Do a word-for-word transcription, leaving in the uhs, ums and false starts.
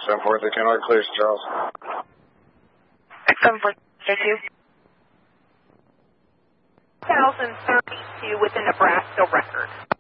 seven four three Kenwood, clears Charles. seven four three two. one thousand thirty-two with the Nebraska record.